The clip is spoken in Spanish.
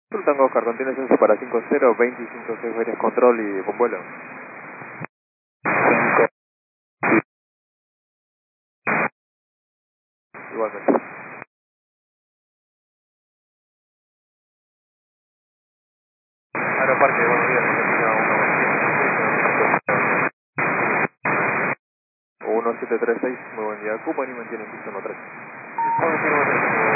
Tango Oscar, contiene censo para 50, 25, varias control y con vuelo. Igualmente. Aeroparque, buenos días, Argentina 1736, muy buen día. Cuba y mantiene el sistema 3.